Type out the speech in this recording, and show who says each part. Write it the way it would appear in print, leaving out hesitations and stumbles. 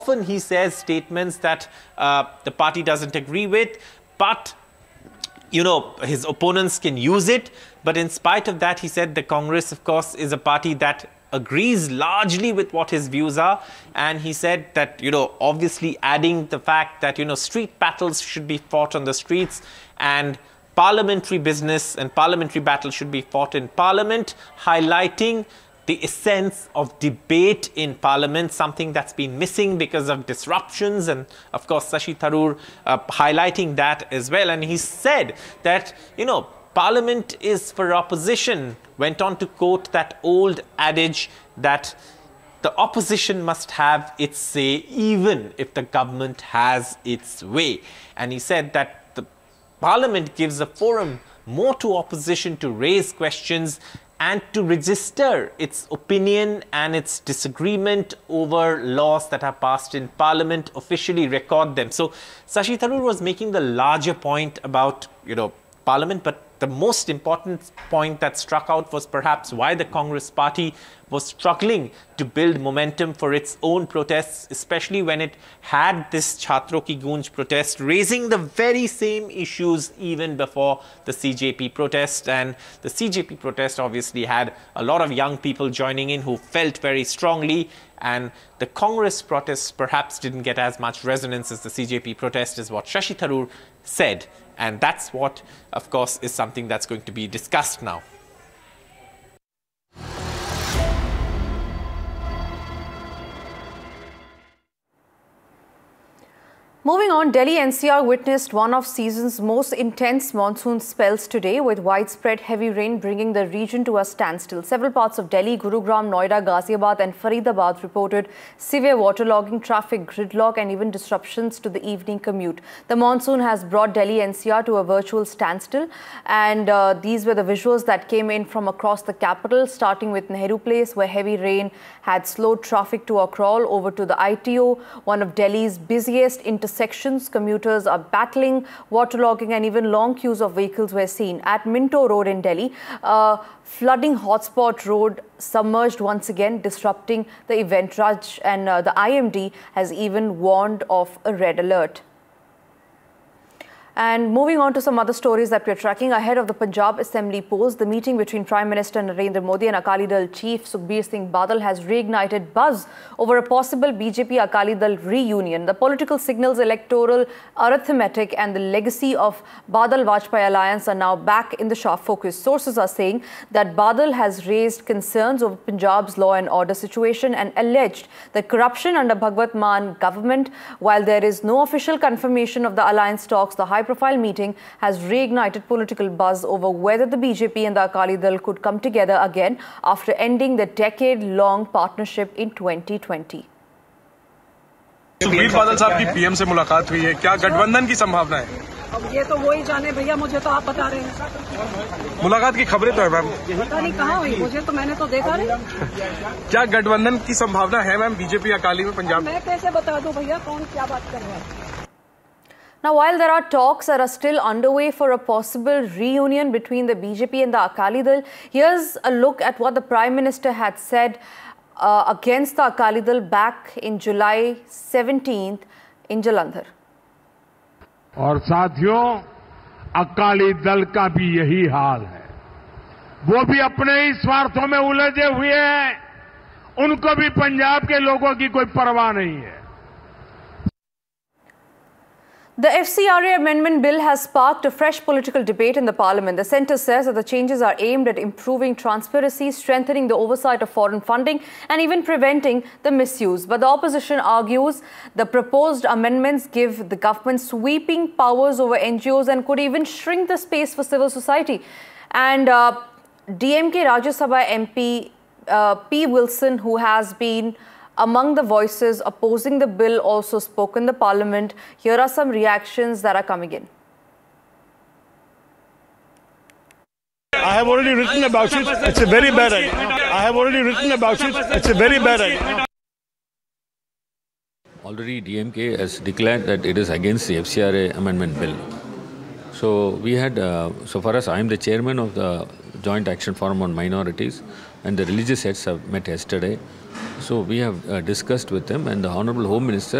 Speaker 1: Often he says statements that the party doesn't agree with, but his opponents can use it. But in spite of that, he said the Congress, of course, is a party that agrees largely with what his views are. And he said that, obviously adding the fact that, street battles should be fought on the streets and parliamentary business and parliamentary battles should be fought in parliament, highlighting the essence of debate in parliament, something that's been missing because of disruptions, and of course Shashi Tharoor highlighting that as well. And he said that parliament is for opposition, went on to quote that old adage that the opposition must have its say even if the government has its way. And he said that the parliament gives a forum more to opposition to raise questions and to register its opinion and its disagreement over laws that are passed in parliament, officially record them. So Shashi Tharoor was making the larger point about, parliament, but the most important point that struck out was perhaps why the Congress party was struggling to build momentum for its own protests, especially when it had this Chhatron Ki Goonj protest, raising the very same issues even before the CJP protest. And the CJP protest obviously had a lot of young people joining in who felt very strongly, and the Congress protests perhaps didn't get as much resonance as the CJP protest, is what Shashi Tharoor said. And that's what, of course, is something that's going to be discussed now.
Speaker 2: Moving on, Delhi NCR witnessed one of season's most intense monsoon spells today, with widespread heavy rain bringing the region to a standstill. Several parts of Delhi, Gurugram, Noida, Ghaziabad and Faridabad reported severe waterlogging, traffic gridlock and even disruptions to the evening commute. The monsoon has brought Delhi NCR to a virtual standstill, and these were the visuals that came in from across the capital, starting with Nehru Place, where heavy rain had slowed traffic to a crawl, over to the ITO, one of Delhi's busiest intersections. Commuters are battling waterlogging and even long queues of vehicles were seen. At Minto Road in Delhi, flooding hotspot road submerged once again, disrupting the event. Raj and the IMD has even warned of a red alert. And moving on to some other stories that we're tracking, ahead of the Punjab Assembly polls, the meeting between Prime Minister Narendra Modi and Akali Dal chief Sukhbir Singh Badal has reignited buzz over a possible BJP Akali Dal reunion. The political signals, electoral arithmetic and the legacy of Badal-Vajpayee alliance are now back in the sharp focus. Sources are saying that Badal has raised concerns over Punjab's law and order situation and alleged that corruption under Bhagwat Mann government. While there is no official confirmation of the alliance talks, the high-profile meeting has reignited political buzz over whether the BJP and the Akali Dal could come together again after ending the decade-long partnership in 2020.
Speaker 3: Sukhbir Badal साहब की PM से मुलाकात हुई है, क्या गठबंधन की संभावना है?
Speaker 4: अब ये तो वही जाने भैया, मुझे तो आप बता रहे हैं।
Speaker 3: मुलाकात की खबरें तो है मैम,
Speaker 4: पता नहीं कहाँ हुई, मुझे तो मैंने तो देखा नहीं।
Speaker 3: क्या गठबंधन की संभावना है मैम बीजेपी अकाली में पंजाब?
Speaker 4: मैं कैसे बता दूं भैया कौन क्या बात कर रहा है?
Speaker 2: Now, while there are talks that are still underway for a possible reunion between the BJP and the Akali Dal, here's a look at what the Prime Minister had said against the Akali Dal back in July 17th in Jalandhar.
Speaker 5: और साथियों, अकाली दल का भी यही हाल है। वो भी अपने ही स्वार्थों में उलझे हुए हैं। उनको भी पंजाब के लोगों की कोई परवाह नहीं है।
Speaker 2: The FCRA amendment bill has sparked a fresh political debate in the parliament. The centre says that the changes are aimed at improving transparency, strengthening the oversight of foreign funding and even preventing the misuse. But the opposition argues the proposed amendments give the government sweeping powers over NGOs and could even shrink the space for civil society. And DMK Rajya Sabha MP P. Wilson, who has been among the voices opposing the bill, also spoke in the parliament. Here are some reactions that are coming in.
Speaker 6: I have already written about it. It's a very bad idea. I have already written about it. It's a very bad idea.
Speaker 7: Already DMK has declared that it is against the FCRA amendment bill. So we had, so far as I am the chairman of the Joint Action Forum on Minorities, and the religious heads have met yesterday. So we have discussed with them, and the Honorable Home Minister